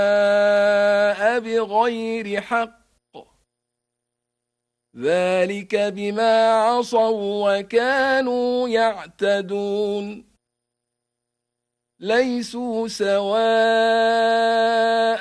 بغير حق، ذلك بما عصوا وكانوا يعتدون. ليسوا سواء